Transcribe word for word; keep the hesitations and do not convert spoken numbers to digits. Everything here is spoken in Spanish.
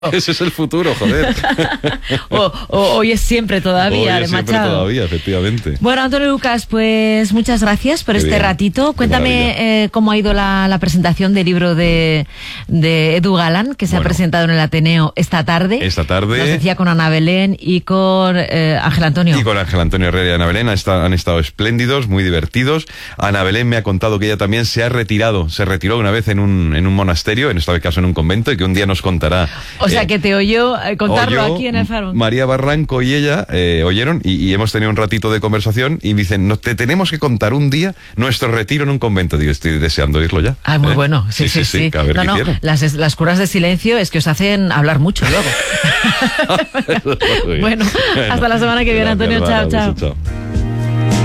Ese es el futuro, joder. o, o hoy es siempre todavía, Hoy es siempre Machado. todavía, efectivamente. Bueno, Antonio Lucas, pues muchas gracias por Qué este bien. ratito. Qué Cuéntame eh, cómo ha ido la, la presentación del libro de, de Edu Galán, que se Bueno. ha presentado en el Ateneo esta tarde. Esta tarde. Nos decía con Ana Belén y con eh, Ángel Antonio. Y con Ángel Antonio Herrera y Ana Belén han estado, han estado espléndidos, muy divertidos. Ana Belén me ha contado que ella también se ha retirado, se retiró una vez en un, en un monasterio, en este caso en un convento, y que un día nos contará. O sea, eh, que te oyó eh, contarlo oyó, aquí en el Faro. María Barranco y ella eh, oyeron y, y hemos tenido un ratito de conversación y me dicen, no, te tenemos que contar un día nuestro retiro en un convento. Digo, estoy deseando oírlo ya. Ah, muy ¿Eh? bueno. Sí, sí, sí. sí. A ver no, qué no, quieren. las, las curas de silencio es que os hacen hablar mucho luego. Bueno, hasta la semana que viene, Gracias, Antonio. Chao, Bárbara, chao. beso, chao.